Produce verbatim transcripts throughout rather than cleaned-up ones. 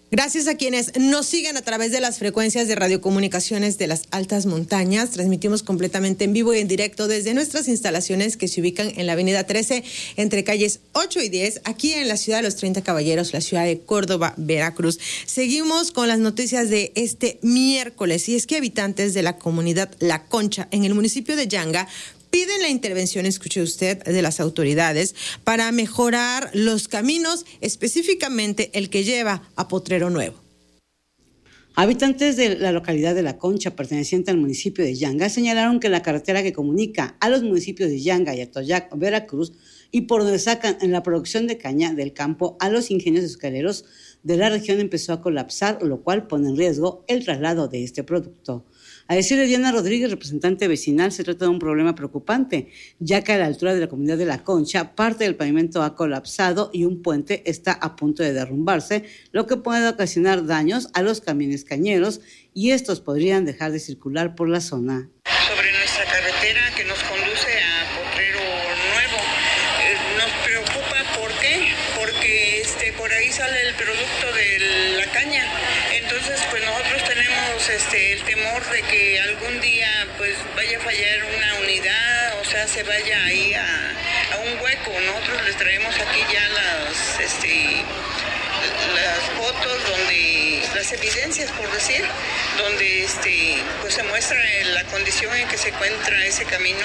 Gracias a quienes nos siguen a través de las frecuencias de radiocomunicaciones de las altas montañas. Transmitimos completamente en vivo y en directo desde nuestras instalaciones que se ubican en la avenida trece, entre calles ocho y diez, aquí en la ciudad de los treinta Caballeros, la ciudad de Córdoba, Veracruz. Seguimos con las noticias de este miércoles, y es que habitantes de la comunidad La Concha, en el municipio de Yanga, piden la intervención, escuche usted, de las autoridades para mejorar los caminos, específicamente el que lleva a Potrero Nuevo. Habitantes de la localidad de La Concha, perteneciente al municipio de Yanga, señalaron que la carretera que comunica a los municipios de Yanga y Atoyac, Veracruz, y por donde sacan en la producción de caña del campo a los ingenios azucareros de la región, empezó a colapsar, lo cual pone en riesgo el traslado de este producto. A decir de Diana Rodríguez, representante vecinal, se trata de un problema preocupante, ya que a la altura de la comunidad de La Concha, parte del pavimento ha colapsado y un puente está a punto de derrumbarse, lo que puede ocasionar daños a los camiones cañeros, y estos podrían dejar de circular por la zona. Sobre nuestra carretera que nos conduce a Potrero Nuevo, eh, nos preocupa, ¿por qué? Porque este, por ahí sale el producto de la caña. Entonces, pues nosotros tenemos este, el temor de que algún día pues vaya a fallar una unidad, o sea, se vaya ahí a, a un hueco. Nosotros les traemos aquí ya las, este, las fotos, donde las evidencias, por decir, donde este, pues se muestra la condición en que se encuentra ese camino.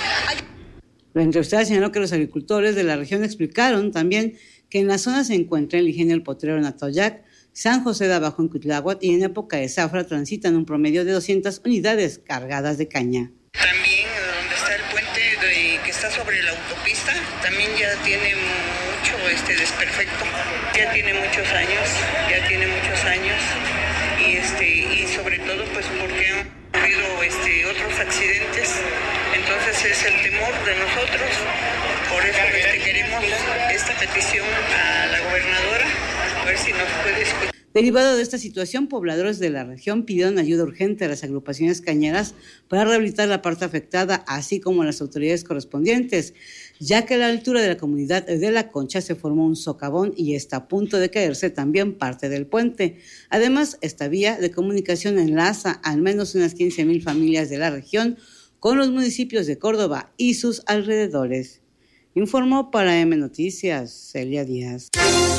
La entrevistada señaló que los agricultores de la región explicaron también que en la zona se encuentra el ingenio El Potrero en Atoyac, San José de Abajo en Cuitláhuac, y en época de zafra transitan un promedio de doscientas unidades cargadas de caña. También donde está el puente de, que está sobre la autopista, también ya tiene mucho este desperfecto, ya tiene muchos años, ya tiene muchos años, y este y sobre todo pues porque han ocurrido este, otros accidentes, entonces es el temor de nosotros, por eso este, queremos esta petición a la gobernadora, a ver si nos puede escuchar. Derivado de esta situación, pobladores de la región pidieron ayuda urgente a las agrupaciones cañeras para rehabilitar la parte afectada, así como a las autoridades correspondientes, ya que a la altura de la comunidad de La Concha se formó un socavón y está a punto de caerse también parte del puente. Además, esta vía de comunicación enlaza al menos unas quince mil familias de la región con los municipios de Córdoba y sus alrededores. Informó para M Noticias, Celia Díaz.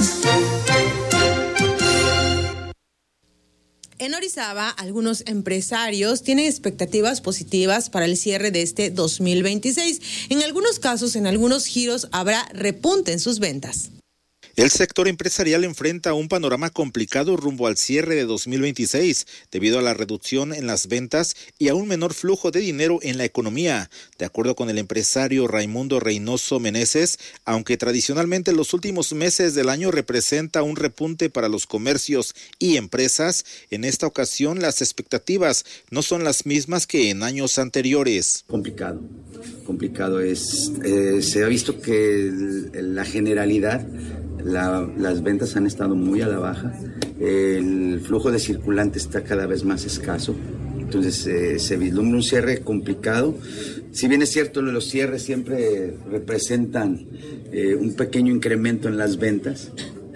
En Orizaba, algunos empresarios tienen expectativas positivas para el cierre de este dos mil veintiséis. En algunos casos, en algunos giros, habrá repunte en sus ventas. El sector empresarial enfrenta un panorama complicado rumbo al cierre de dos mil veintiséis, debido a la reducción en las ventas y a un menor flujo de dinero en la economía. De acuerdo con el empresario Raimundo Reynoso Meneses, aunque tradicionalmente los últimos meses del año representa un repunte para los comercios y empresas, en esta ocasión las expectativas no son las mismas que en años anteriores. Complicado, complicado es, eh, se ha visto que el, la generalidad, La, las ventas han estado muy a la baja, el flujo de circulante está cada vez más escaso, entonces eh, se vislumbra un cierre complicado. Si bien es cierto, los cierres siempre representan eh, un pequeño incremento en las ventas,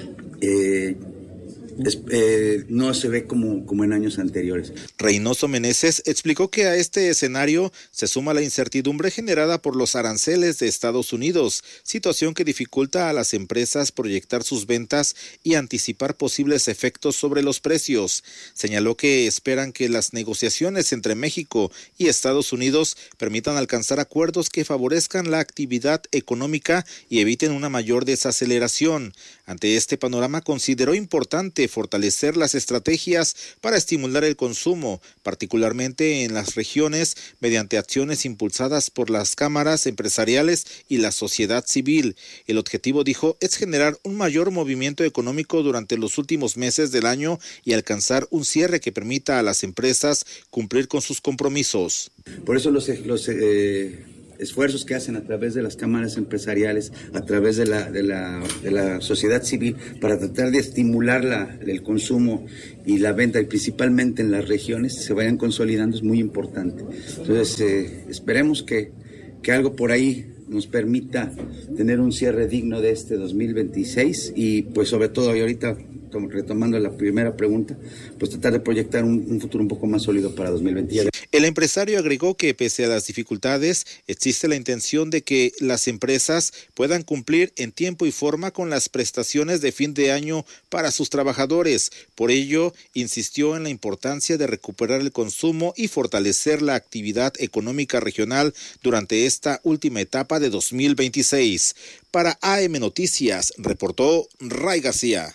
eh, Es, eh, no se ve como, como en años anteriores. Reynoso Meneses explicó que a este escenario se suma la incertidumbre generada por los aranceles de Estados Unidos, situación que dificulta a las empresas proyectar sus ventas y anticipar posibles efectos sobre los precios. Señaló que esperan que las negociaciones entre México y Estados Unidos permitan alcanzar acuerdos que favorezcan la actividad económica y eviten una mayor desaceleración. Ante este panorama, consideró importante fortalecer las estrategias para estimular el consumo, particularmente en las regiones, mediante acciones impulsadas por las cámaras empresariales y la sociedad civil. El objetivo, dijo, es generar un mayor movimiento económico durante los últimos meses del año y alcanzar un cierre que permita a las empresas cumplir con sus compromisos. Por eso los, los eh... esfuerzos que hacen a través de las cámaras empresariales, a través de la, de la, de la sociedad civil, para tratar de estimular la, el consumo y la venta, y principalmente en las regiones, se vayan consolidando, es muy importante. Entonces, eh, esperemos que, que algo por ahí nos permita tener un cierre digno de este dos mil veintiséis y, pues, sobre todo, y ahorita retomando la primera pregunta, pues tratar de proyectar un, un futuro un poco más sólido para dos mil veinte. El empresario agregó que pese a las dificultades, existe la intención de que las empresas puedan cumplir en tiempo y forma con las prestaciones de fin de año para sus trabajadores. Por ello, insistió en la importancia de recuperar el consumo y fortalecer la actividad económica regional durante esta última etapa de dos mil veintiséis. Para A M Noticias, reportó Ray García.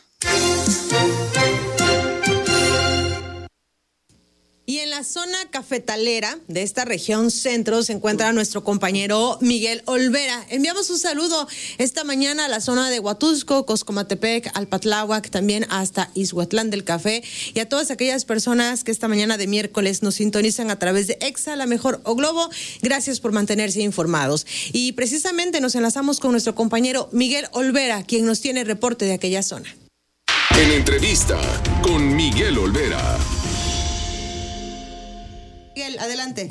Y en la zona cafetalera de esta región centro se encuentra nuestro compañero Miguel Olvera. Enviamos un saludo esta mañana a la zona de Huatusco, Coscomatepec, Alpatláhuac, también hasta Izhuatlán del Café, y a todas aquellas personas que esta mañana de miércoles nos sintonizan a través de Exa, La Mejor o Globo. Gracias por mantenerse informados. Y precisamente nos enlazamos con nuestro compañero Miguel Olvera, quien nos tiene reporte de aquella zona. En entrevista con Miguel Olvera. Miguel, adelante.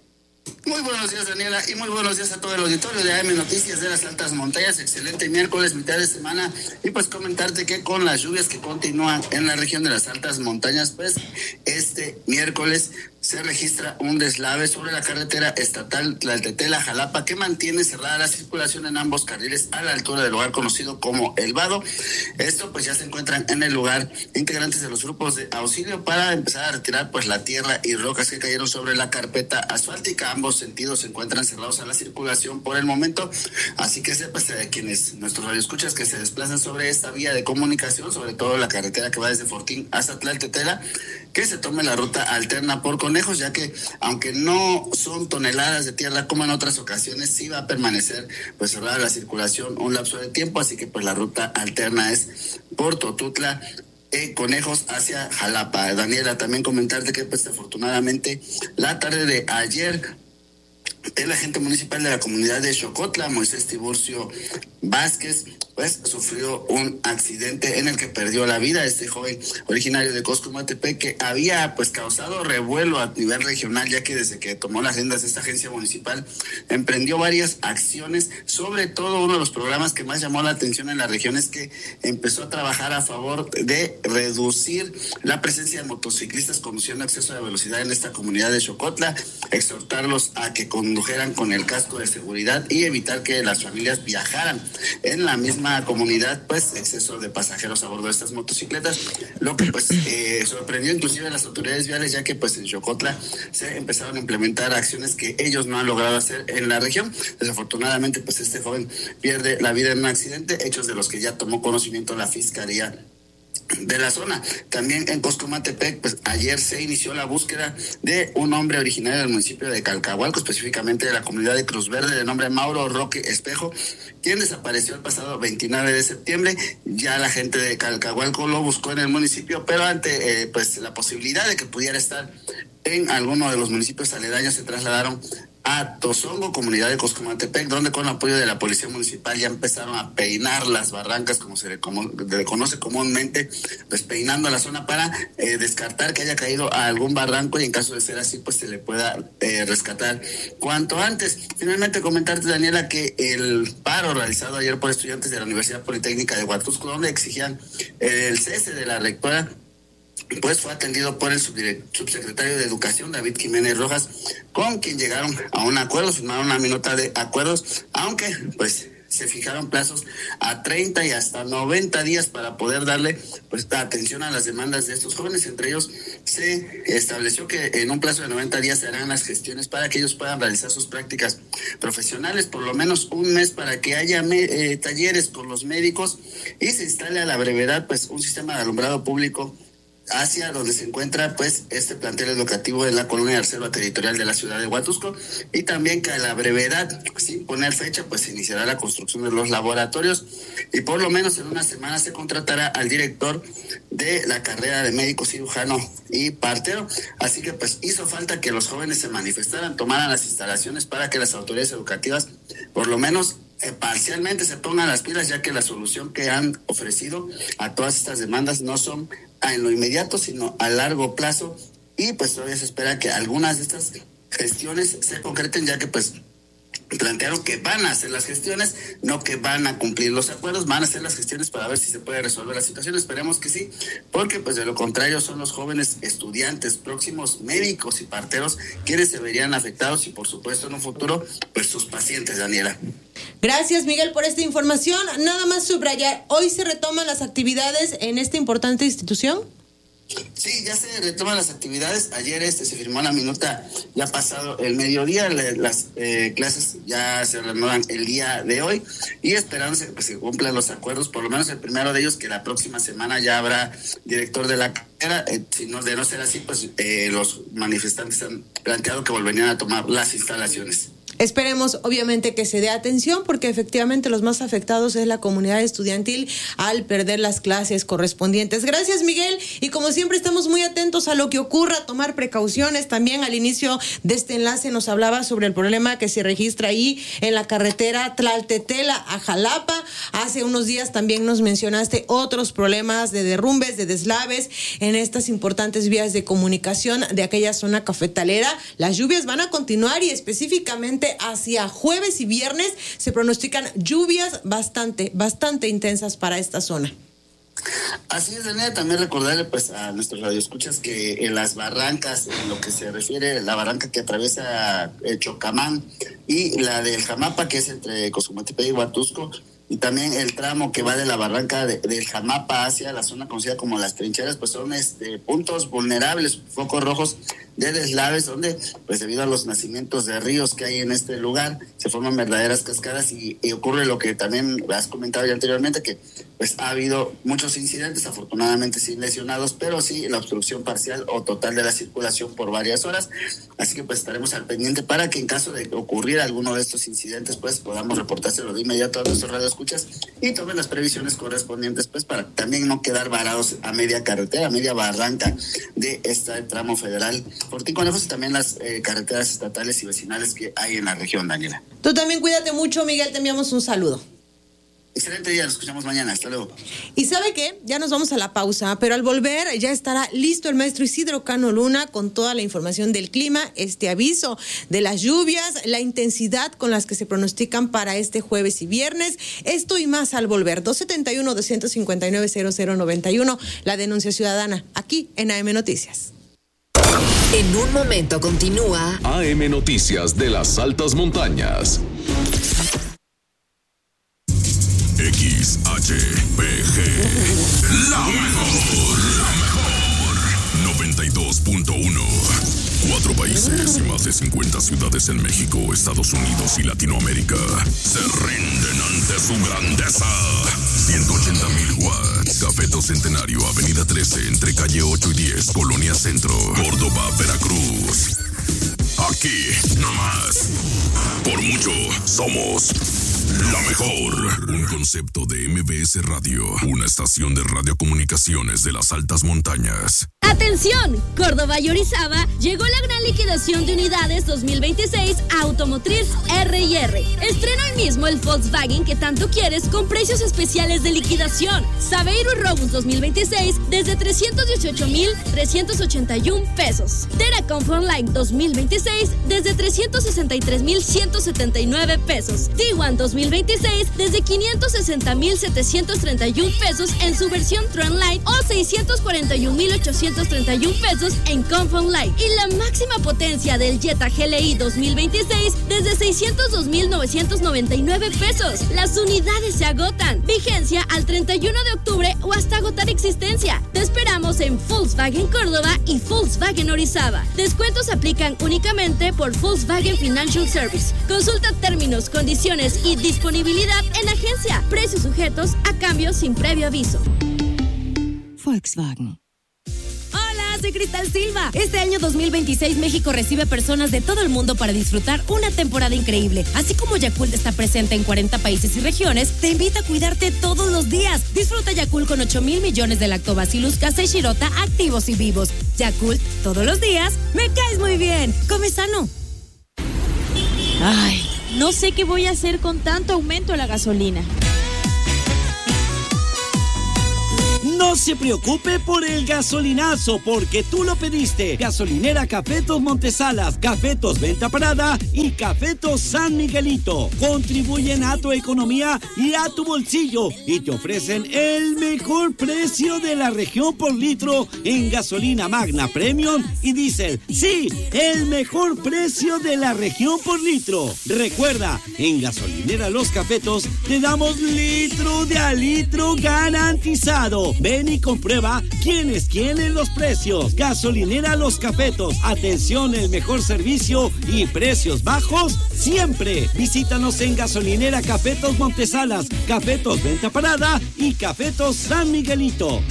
Muy buenos días, Daniela, y muy buenos días a todo el auditorio de A M Noticias de las Altas Montañas. Excelente miércoles, mitad de semana, y pues comentarte que con las lluvias que continúan en la región de las Altas Montañas, pues este miércoles se registra un deslave sobre la carretera estatal Tlaltetela-Jalapa que mantiene cerrada la circulación en ambos carriles a la altura del lugar conocido como El Vado. Esto pues ya se encuentran en el lugar integrantes de los grupos de auxilio para empezar a retirar pues la tierra y rocas que cayeron sobre la carpeta asfáltica. Ambos sentidos se encuentran cerrados a la circulación por el momento, así que sepas de quienes, nuestros radioescuchas que se desplazan sobre esta vía de comunicación, sobre todo la carretera que va desde Fortín hasta Tlaltetela, que se tome la ruta alterna por Conejos, ya que aunque no son toneladas de tierra como en otras ocasiones, sí va a permanecer pues cerrada la circulación un lapso de tiempo, así que pues la ruta alterna es por Totutla, eh, Conejos hacia Jalapa. Daniela, también comentarte que pues afortunadamente la tarde de ayer el agente municipal de la comunidad de Xocotla, Moisés Tiburcio Vázquez, pues sufrió un accidente en el que perdió la vida este joven originario de Coscomatepec, que había pues causado revuelo a nivel regional, ya que desde que tomó las riendas de esta agencia municipal emprendió varias acciones. Sobre todo uno de los programas que más llamó la atención en la región es que empezó a trabajar a favor de reducir la presencia de motociclistas conduciendo a exceso de velocidad en esta comunidad de Xocotla, exhortarlos a que condujeran con el casco de seguridad y evitar que las familias viajaran en la misma comunidad, pues exceso de pasajeros a bordo de estas motocicletas, lo que pues eh, sorprendió inclusive a las autoridades viales, ya que pues en Xocotla se empezaron a implementar acciones que ellos no han logrado hacer en la región. Desafortunadamente pues este joven pierde la vida en un accidente, hechos de los que ya tomó conocimiento la Fiscalía de la zona. También en Coscomatepec, pues ayer se inició la búsqueda de un hombre originario del municipio de Calcahualco, específicamente de la comunidad de Cruz Verde, de nombre Mauro Roque Espejo, quien desapareció el pasado veintinueve de septiembre. Ya la gente de Calcahualco lo buscó en el municipio, pero ante eh, pues la posibilidad de que pudiera estar en alguno de los municipios aledaños, se trasladaron a Tozongo, comunidad de Coscomatepec, donde con apoyo de la policía municipal ya empezaron a peinar las barrancas, como se le, como, le conoce comúnmente, pues peinando la zona para eh, descartar que haya caído a algún barranco, y en caso de ser así, pues se le pueda eh, rescatar cuanto antes. Finalmente comentarte, Daniela, que el paro realizado ayer por estudiantes de la Universidad Politécnica de Huatusco, donde exigían el cese de la rectora, pues fue atendido por el subsecretario de Educación, David Jiménez Rojas, con quien llegaron a un acuerdo, firmaron una minuta de acuerdos, aunque pues se fijaron plazos a treinta y hasta noventa días para poder darle pues atención a las demandas de estos jóvenes. Entre ellos se estableció que en un plazo de noventa días se harán las gestiones para que ellos puedan realizar sus prácticas profesionales, por lo menos un mes, para que haya me, eh, talleres con los médicos y se instale a la brevedad pues un sistema de alumbrado público hacia donde se encuentra pues este plantel educativo de la colonia de reserva territorial de la ciudad de Huatusco, y también que a la brevedad, sin poner fecha, pues se iniciará la construcción de los laboratorios, y por lo menos en una semana se contratará al director de la carrera de médico cirujano y partero. Así que pues hizo falta que los jóvenes se manifestaran, tomaran las instalaciones para que las autoridades educativas por lo menos Eh, parcialmente se pongan las pilas, ya que la solución que han ofrecido a todas estas demandas no son en lo inmediato, sino a largo plazo, y pues todavía se espera que algunas de estas gestiones se concreten, ya que pues plantearon que van a hacer las gestiones, no que van a cumplir los acuerdos, van a hacer las gestiones para ver si se puede resolver la situación. Esperemos que sí, porque pues de lo contrario son los jóvenes estudiantes, próximos médicos y parteros quienes se verían afectados y por supuesto en un futuro pues sus pacientes, Daniela. Gracias, Miguel, por esta información. Nada más subrayar, ¿hoy se retoman las actividades en esta importante institución? Sí, ya se retoman las actividades. Ayer este se firmó la minuta, ya pasado el mediodía, le, las eh, clases ya se reanudan el día de hoy y esperándose que pues, se cumplan los acuerdos, por lo menos el primero de ellos, que la próxima semana ya habrá director de la carrera. Eh, si no, de no ser así, pues eh, los manifestantes han planteado que volverían a tomar las instalaciones. Esperemos, obviamente, que se dé atención porque efectivamente los más afectados es la comunidad estudiantil al perder las clases correspondientes. Gracias, Miguel. Y como siempre estamos muy atentos a lo que ocurra, tomar precauciones. También al inicio de este enlace nos hablaba sobre el problema que se registra ahí en la carretera Tlaltetela a Jalapa. Hace unos días también nos mencionaste otros problemas de derrumbes, de deslaves en estas importantes vías de comunicación de aquella zona cafetalera. Las lluvias van a continuar y específicamente hacia jueves y viernes se pronostican lluvias bastante, bastante intensas para esta zona. Así es, Daniela, también recordarle pues a nuestros radioescuchas que en las barrancas, en lo que se refiere, la barranca que atraviesa el Chocamán y la del Jamapa, que es entre Cozumetepe y Huatusco, y también el tramo que va de la barranca de, del Jamapa hacia la zona conocida como Las Trincheras, pues son este puntos vulnerables, focos rojos de deslaves, donde pues debido a los nacimientos de ríos que hay en este lugar, se forman verdaderas cascadas y, y ocurre lo que también has comentado ya anteriormente, que pues ha habido muchos incidentes, afortunadamente sin lesionados, pero sí la obstrucción parcial o total de la circulación por varias horas, así que pues estaremos al pendiente para que en caso de ocurrir alguno de estos incidentes, pues podamos reportárselo de inmediato a nuestros radioescuchas y tomen las previsiones correspondientes, pues para también no quedar varados a media carretera, a media barranca de este tramo federal Fortín Conejos y también las eh, carreteras estatales y vecinales que hay en la región, Daniela. Tú también cuídate mucho, Miguel, te enviamos un saludo. Excelente día, nos escuchamos mañana, hasta luego. Y ¿sabe qué? Ya nos vamos a la pausa, pero al volver ya estará listo el maestro Isidro Cano Luna con toda la información del clima, este aviso de las lluvias, la intensidad con las que se pronostican para este jueves y viernes, esto y más al volver. dos setenta y uno, dos cincuenta y nueve, cero cero noventa y uno, la denuncia ciudadana, aquí en A M Noticias. En un momento continúa A M Noticias de las Altas Montañas. X H P G, la mejor, la mejor, noventa y dos punto uno. Cuatro países y más de cincuenta ciudades en México, Estados Unidos y Latinoamérica se rinden ante su grandeza. ciento ochenta mil watts. Cafeto Centenario, Avenida trece, entre calle ocho y diez, Colonia Centro, Córdoba, Veracruz. Aquí, nomás. Por mucho, somos la mejor. Un concepto de M B S Radio, una estación de radiocomunicaciones de las altas montañas. ¡Atención! Córdoba y Orizaba llegó la gran liquidación de unidades dos mil veintiséis a Automotriz R y R. Estrena hoy mismo el Volkswagen que tanto quieres con precios especiales de liquidación. Saveiro Robus dos mil veintiséis desde trescientos dieciocho mil trescientos ochenta y uno pesos. Terra Comfort Line dos mil veintiséis desde trescientos sesenta y tres mil ciento setenta y nueve pesos. Tiguan dos mil veintiséis desde quinientos sesenta mil setecientos treinta y uno pesos en su versión Trendline o seiscientos cuarenta y un mil ochocientos treinta y uno pesos en Comfort Line. Y la máxima potencia del Jetta G L I dos mil veintiséis desde seiscientos dos mil novecientos noventa y nueve pesos. Las unidades se agotan. Vigencia al treinta y uno de octubre o hasta agotar existencia. Te esperamos en Volkswagen Córdoba y Volkswagen Orizaba. Descuentos aplican únicamente por Volkswagen Financial Service. Consulta términos, condiciones y disponibilidad en agencia. Precios sujetos a cambios sin previo aviso. Volkswagen. Soy Cristal Silva. Este año dos mil veintiséis México recibe personas de todo el mundo para disfrutar una temporada increíble. Así como Yakult está presente en cuarenta países y regiones, te invita a cuidarte todos los días. Disfruta Yakult con ocho mil millones de lactobacillus casei shirota activos y vivos. Yakult, todos los días, me caes muy bien. Come sano. Ay, no sé qué voy a hacer con tanto aumento de la gasolina. No se preocupe por el gasolinazo, porque tú lo pediste. Gasolinera Cafetos Montesalas, Cafetos Venta Parada y Cafetos San Miguelito. Contribuyen a tu economía y a tu bolsillo y te ofrecen el mejor precio de la región por litro en gasolina Magna Premium y Diesel. Sí, el mejor precio de la región por litro. Recuerda, en Gasolinera Los Cafetos te damos litro de a litro garantizado. Ven y comprueba quién es quién en los precios. Gasolinera Los Cafetos. Atención, el mejor servicio y precios bajos siempre. Visítanos en Gasolinera Cafetos Montesalas, Cafetos Venta Parada y Cafetos San Miguelito.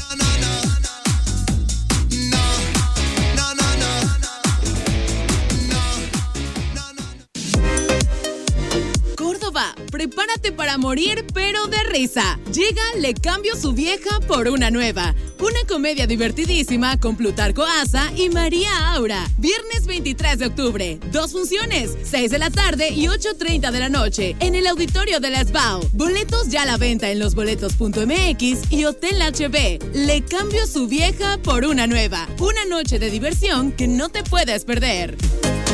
Córdoba, prepárate para morir, pero de risa. Llega Le Cambio Su Vieja por una Nueva. Una comedia divertidísima con Plutarco Asa y María Aura. Viernes veintitrés de octubre. Dos funciones, seis de la tarde y ocho treinta de la noche, en el auditorio de la S B A U. Boletos ya a la venta en losboletos punto m x y Hotel H B. Le Cambio Su Vieja por una Nueva. Una noche de diversión que no te puedes perder.